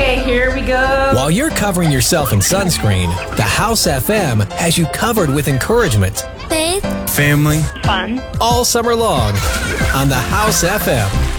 Okay, here we go. While you're covering yourself in sunscreen, the House FM has you covered with encouragement. Faith. Family. Fun. All summer long on the House FM.